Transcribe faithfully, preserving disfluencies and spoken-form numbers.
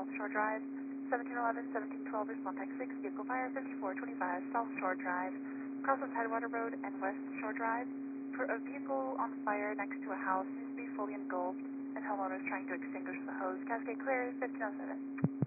Shore Drive. seventeen eleven, seventeen twelve, respond text six, vehicle fire, fifty-four twenty-five, South Shore Drive. Crosses Tidewater Road and West Shore Drive. For a vehicle on fire next to a house seems to be fully engulfed, and homeowners trying to extinguish the hose. Cascade clear, fifteen oh seven.